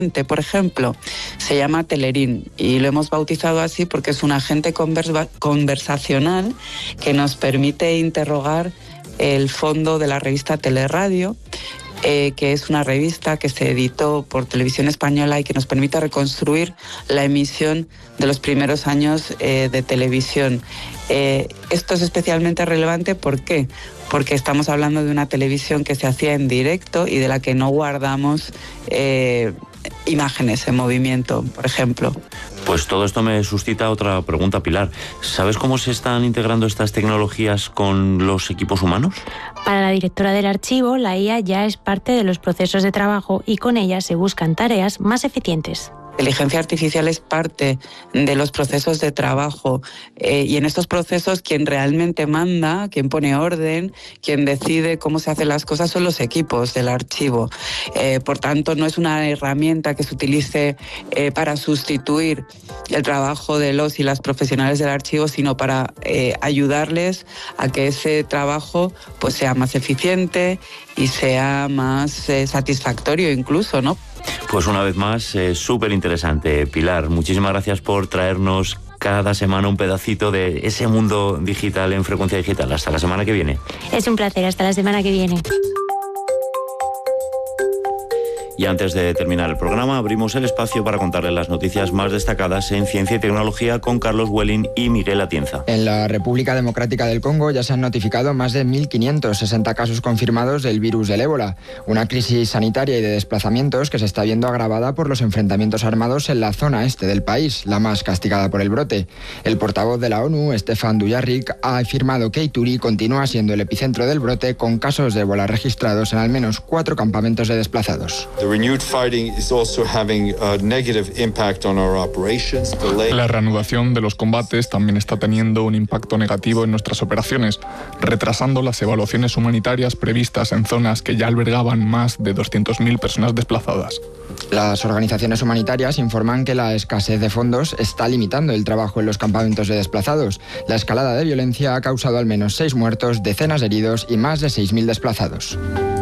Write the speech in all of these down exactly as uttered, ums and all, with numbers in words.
por ejemplo, se llama Telerín y lo hemos bautizado así porque es un agente conversa- conversacional que nos permite interrogar el fondo de la revista Teleradio, eh, que es una revista que se editó por Televisión Española y que nos permite reconstruir la emisión de los primeros años eh, de televisión. Eh, esto es especialmente relevante, ¿por qué? Porque estamos hablando de una televisión que se hacía en directo y de la que no guardamos eh, imágenes en movimiento, por ejemplo. Pues todo esto me suscita otra pregunta, Pilar. ¿Sabes cómo se están integrando estas tecnologías con los equipos humanos? Para la directora del archivo, la I A ya es parte de los procesos de trabajo y con ella se buscan tareas más eficientes. La inteligencia artificial es parte de los procesos de trabajo eh, y en estos procesos quien realmente manda, quien pone orden, quien decide cómo se hacen las cosas son los equipos del archivo. Eh, por tanto, no es una herramienta que se utilice eh, para sustituir el trabajo de los y las profesionales del archivo, sino para eh, ayudarles a que ese trabajo pues, sea más eficiente y sea más eh, satisfactorio incluso, ¿no? Pues una vez más, eh, súper interesante. Pilar, muchísimas gracias por traernos cada semana un pedacito de ese mundo digital en Frecuencia Digital. Hasta la semana que viene. Es un placer, hasta la semana que viene. Y antes de terminar el programa, abrimos el espacio para contarles las noticias más destacadas en ciencia y tecnología con Carlos Welling y Miguel Atienza. En la República Democrática del Congo ya se han notificado más de mil quinientos sesenta casos confirmados del virus del ébola, una crisis sanitaria y de desplazamientos que se está viendo agravada por los enfrentamientos armados en la zona este del país, la más castigada por el brote. El portavoz de la ONU, Stefan Dujarric, ha afirmado que Ituri continúa siendo el epicentro del brote, con casos de ébola registrados en al menos cuatro campamentos de desplazados. La reanudación de los combates también está teniendo un impacto negativo en nuestras operaciones, retrasando las evaluaciones humanitarias previstas en zonas que ya albergaban más de doscientas mil personas desplazadas. Las organizaciones humanitarias informan que la escasez de fondos está limitando el trabajo en los campamentos de desplazados. La escalada de violencia ha causado al menos seis muertos, decenas de heridos y más de seis mil desplazados.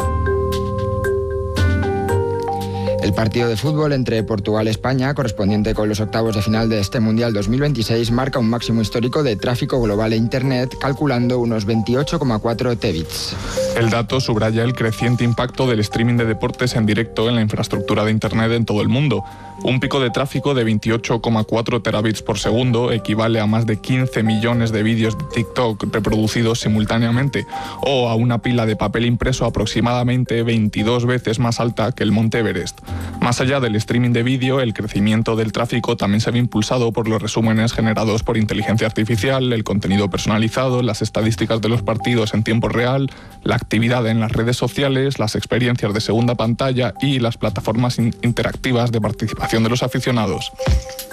El partido de fútbol entre Portugal y España, correspondiente con los octavos de final de este Mundial dos mil veintiséis, marca un máximo histórico de tráfico global e Internet, calculando unos veintiocho coma cuatro tebits. El dato subraya el creciente impacto del streaming de deportes en directo en la infraestructura de Internet en todo el mundo. Un pico de tráfico de veintiocho coma cuatro terabits por segundo equivale a más de quince millones de vídeos de TikTok reproducidos simultáneamente, o a una pila de papel impreso aproximadamente veintidós veces más alta que el Monte Everest. Más allá del streaming de vídeo, el crecimiento del tráfico también se ve impulsado por los resúmenes generados por inteligencia artificial, el contenido personalizado, las estadísticas de los partidos en tiempo real, la actividad en las redes sociales, las experiencias de segunda pantalla y las plataformas in- interactivas de participación de los aficionados.